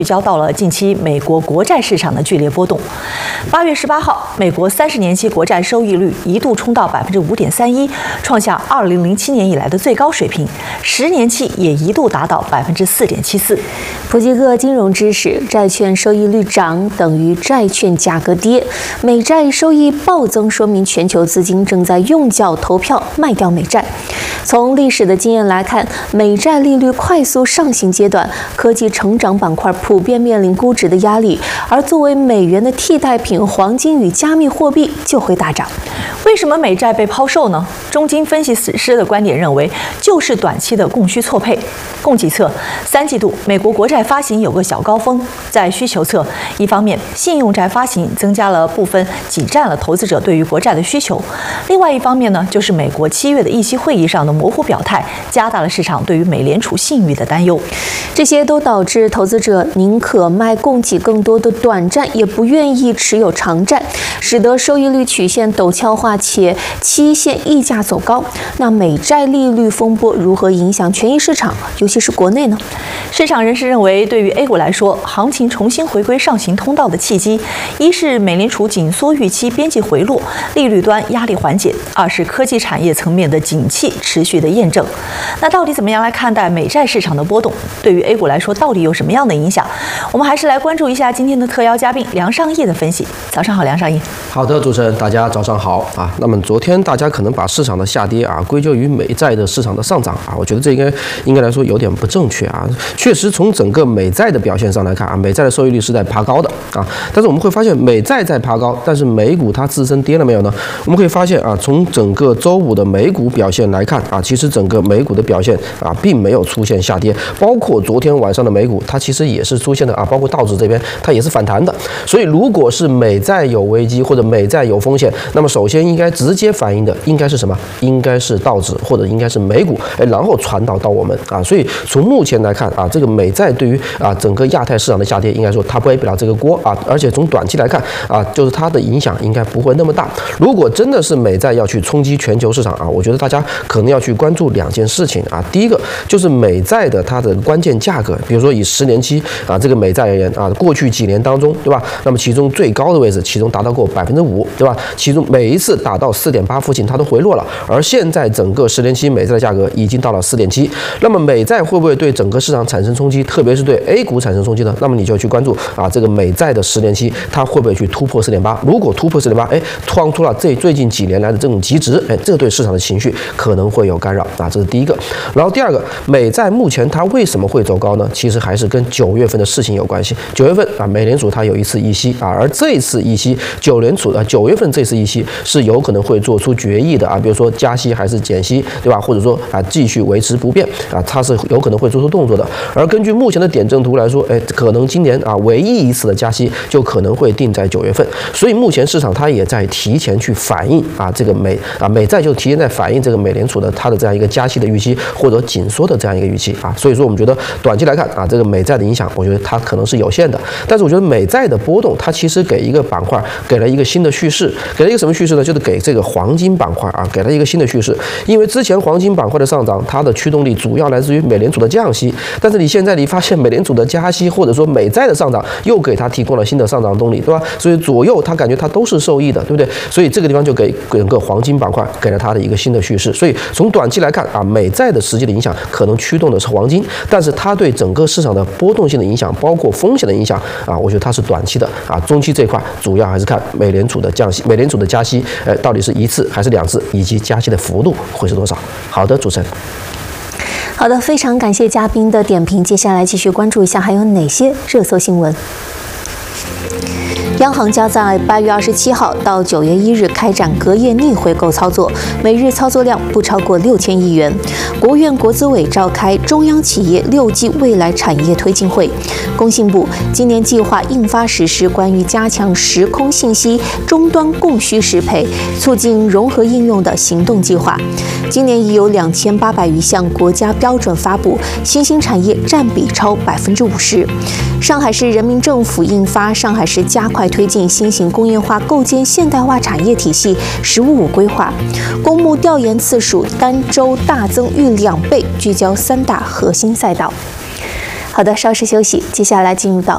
聚焦到了近期美国国债市场的剧烈波动。8月18号，美国30年期国债收益率一度冲到5.31%，创下2007年以来的最高水平；10年期也一度达到4.74%。 普及个金融知识：债券收益率涨等于债券价格跌，美债收益暴增，说明全球资金正在用脚投票卖掉美债。从历史的经验来看，美债利率快速上行阶段，科技成长板块普遍面临估值的压力，而作为美元的替代品，黄金与加密货币就会大涨。 为什么美债被抛售呢？中金分析师的观点认为，就是短期的供需错配。供给侧，3季度美国国债发行有个小高峰。在需求侧，一方面信用债发行增加了部分挤占了投资者对于国债的需求；另外一方面呢，就是美国7月的议息会议上的模糊表态，加大了市场对于美联储信誉的担忧。 这些都导致投资者宁可卖供给更多的短债，也不愿意持有长债，使得收益率曲线陡峭化，且期限溢价走高。那美债利率风波如何影响权益市场，尤其是国内呢？ 市场人士认为，对于 A 股来说，行情重新回归上行通道的契机，一是美联储紧缩预期边际回落，利率端压力缓解；二是科技产业层面的景气持续的验证。那到底怎么样来看待美债市场的波动？对于 A 股来说，到底有什么样的影响？我们还是来关注一下今天的特邀嘉宾梁尚义的分析。早上好，梁尚义。 好的，主持人，大家早上好啊。那么昨天大家可能把市场的下跌归咎于美债的市场的上涨我觉得这应该来说有点不正确确实，从整个美债的表现上来看美债的收益率是在爬高的但是我们会发现美债在爬高，但是美股它自身跌了没有呢？我们可以发现从整个周五的美股表现来看其实整个美股的表现并没有出现下跌，包括昨天晚上的美股，它其实也是出现了包括道指这边它也是反弹的。所以如果是美债有危机或者美债有风险，那么首先应该直接反映的应该是什么？应该是道指或者应该是美股，然后传导到我们所以从目前来看这个美债对于整个亚太市场的下跌，应该说它背不了这个锅而且从短期来看就是它的影响应该不会那么大。如果真的是美债要去冲击全球市场我觉得大家可能要去关注2件事情第一个就是美债的它的关键价格，比如说以10年期这个美债而言过去几年当中，对吧？那么其中最高的位置，其中达到过5%，对吧？其中每一次打到4.8附近，它都回落了。而现在整个10年期美债的价格已经到了4.7，那么美债会不会对整个市场产生冲击，特别是对 A 股产生冲击呢？那么你就去关注这个美债的10年期它会不会去突破4.8？如果突破4.8，创出了最近几年来的这种极值，这对市场的情绪可能会有干扰这是第一个。然后第二个，美债目前它为什么会走高呢？其实还是跟9月份的事情有关系。9月份美联储它有一次议息而这次议息9月份这次议息是有可能会做出决议的比如说加息还是减息，对吧？或者说继续维持不变它是有可能会做出动作的。而根据目前的点阵图来说，可能今年唯一一次的加息就可能会定在9月份。所以目前市场它也在提前去反映这个美债就提前在反映这个美联储的它的这样一个加息的预期或者紧缩的这样一个预期所以说我们觉得短期来看这个美债的影响，我觉得它可能是有限的。但是我觉得美债的波动，它其实给一个板块给了一个新的叙事，给了一个什么叙事呢？就是给这个黄金板块给了一个新的叙事。因为之前黄金板块的上涨，它的驱动力主要来自于美联储的降息，但是你现在发现美联储的加息或者说美债的上涨，又给它提供了新的上涨动力，对吧？所以左右它感觉它都是受益的，对不对？所以这个地方就给整个黄金板块给了它的一个新的叙事。所以从短期来看美债的实际的影响可能驱动的是黄金，但是它对整个市场的波动性的影响，包括风险的影响我觉得它是短期的中期这块主要还是看美联储的降息、美联储的加息到底是1次还是2次，以及加息的幅度会是多少。好的，主持人。 好的，非常感谢嘉宾的点评。接下来继续关注一下还有哪些热搜新闻。央行将在8月27号到9月1日开展隔夜逆回购操作，每日操作量不超过6000亿元。国务院国资委召开中央企业6季未来产业推进会。工信部今年计划印发实施关于加强时空信息终端供需适配、促进融合应用的行动计划。今年已有2800余项国家标准发布，新兴产业占比超50%。上海市人民政府印发《上海市加快推进新型工业化构建现代化产业体系“十五五”规划，公募调研次数单周大增逾2倍，聚焦3大核心赛道。好的，稍事休息，接下来进入到